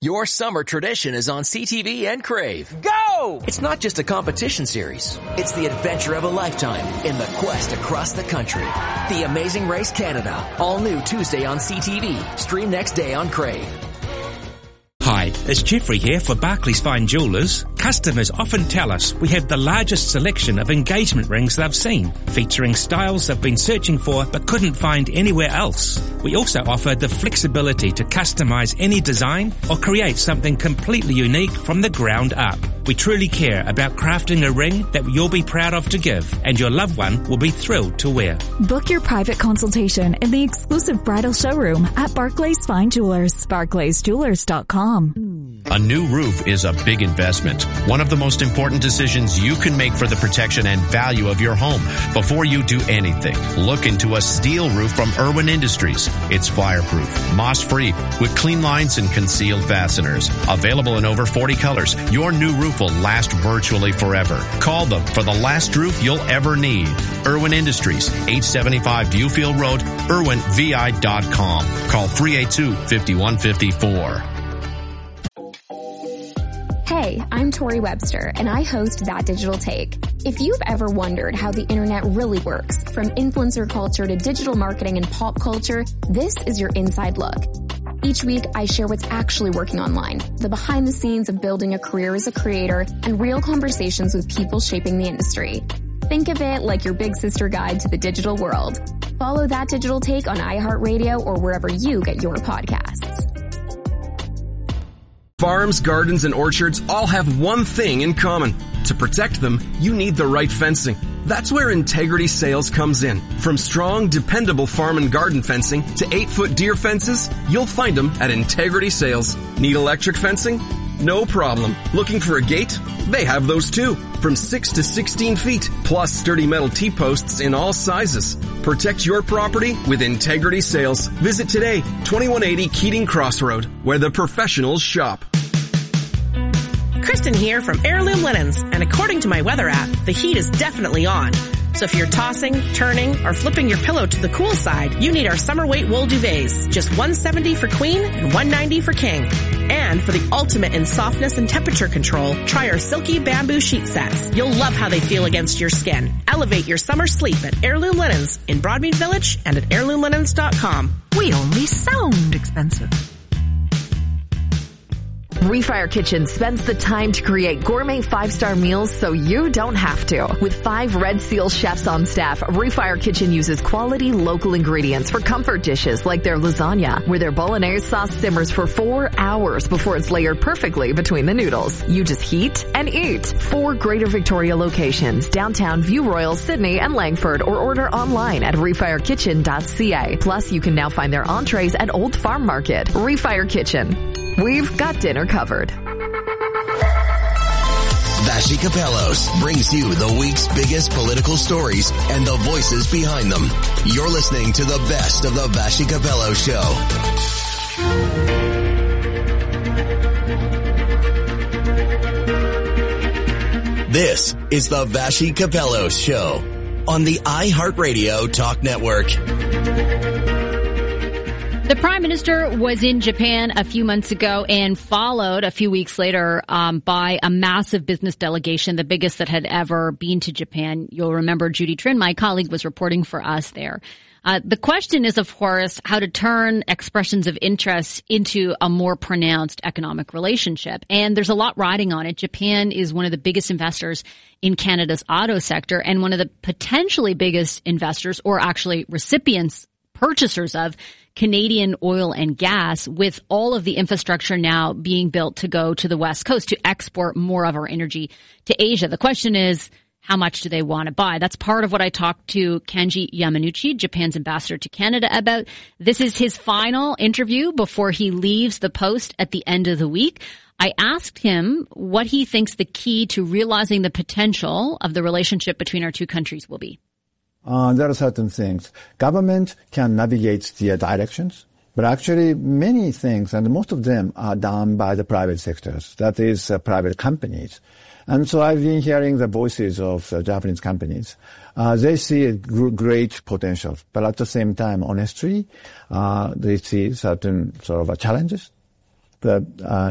Your summer tradition is on CTV and Crave. Go! It's not just a competition series. It's the adventure of a lifetime in the quest across the country. The Amazing Race Canada. All new Tuesday on CTV. Stream next day on Crave. Hi, it's Jeffrey here for Barclays Fine Jewellers. Customers often tell us we have the largest selection of engagement rings they've seen, featuring styles they've been searching for but couldn't find anywhere else. We also offer the flexibility to customize any design or create something completely unique from the ground up. We truly care about crafting a ring that you'll be proud of to give, and your loved one will be thrilled to wear. Book your private consultation in the exclusive bridal showroom at Barclays Fine Jewelers. BarclaysJewelers.com. A new roof is a big investment. One of the most important decisions you can make for the protection and value of your home. Before you do anything, look into a steel roof from Irwin Industries. It's fireproof, moss-free, with clean lines and concealed fasteners. Available in over 40 colors, your new roof will last virtually forever. Call them for the last roof you'll ever need. Irwin Industries, 875 Viewfield Road, IrwinVI.com. Call 382-5154. Hey, I'm Tori Webster, and I host That Digital Take. If you've ever wondered how the internet really works, from influencer culture to digital marketing and pop culture, this is your inside look. Each week, I share what's actually working online, the behind the scenes of building a career as a creator, and real conversations with people shaping the industry. Think of it like your big sister guide to the digital world. Follow That Digital Take on iHeartRadio or wherever you get your podcasts. Farms, gardens, and orchards all have one thing in common. To protect them, you need the right fencing. That's where Integrity Sales comes in. From strong, dependable farm and garden fencing to 8-foot deer fences, you'll find them at Integrity Sales. Need electric fencing? No problem. Looking for a gate? They have those too. From 6 to 16 feet, plus sturdy metal T-posts in all sizes. Protect your property with Integrity Sales. Visit today, 2180 Keating Crossroad, where the professionals shop. Kristen here from Heirloom Linens, and according to my weather app, the heat is definitely on. So if you're tossing, turning, or flipping your pillow to the cool side, you need our summer weight wool duvets. Just $170 for queen and $190 for king. And for the ultimate in softness and temperature control, try our silky bamboo sheet sets. You'll love how they feel against your skin. Elevate your summer sleep at Heirloom Linens in Broadmead Village and at heirloomlinens.com. We only sound expensive. Refire Kitchen spends the time to create gourmet 5-star meals so you don't have to. With 5 Red Seal chefs on staff, Refire Kitchen uses quality local ingredients for comfort dishes like their lasagna, where their bolognese sauce simmers for 4 hours before it's layered perfectly between the noodles. You just heat and eat. 4 Greater Victoria locations, downtown, View Royal, Sydney, and Langford, or order online at refirekitchen.ca. Plus, you can now find their entrees at Old Farm Market. Refire Kitchen. We've got dinner covered. Vassy Kapelos brings you the week's biggest political stories and the voices behind them. You're listening to the best of the Vassy Kapelos Show. This is the Vassy Kapelos Show on the iHeartRadio Talk Network. The Prime Minister was in Japan a few months ago and followed a few weeks later by a massive business delegation, the biggest that had ever been to Japan. You'll remember Judy Trin, my colleague, was reporting for us there. The question is, of course, how to turn expressions of interest into a more pronounced economic relationship. And there's a lot riding on it. Japan is one of the biggest investors in Canada's auto sector and one of the potentially biggest investors, or actually recipients, purchasers of Canadian oil and gas, with all of the infrastructure now being built to go to the West Coast to export more of our energy to Asia. The question is, how much do they want to buy? That's part of what I talked to Kenji Yamanuchi, Japan's ambassador to Canada, about. This is his final interview before he leaves the post at the end of the week. I asked him what he thinks the key to realizing the potential of the relationship between our two countries will be. There are certain things. Government can navigate the directions, but actually many things, and most of them, are done by the private sectors. That is, private companies. And so I've been hearing the voices of Japanese companies. They see a great potential, but at the same time, honestly, they see certain sort of challenges. But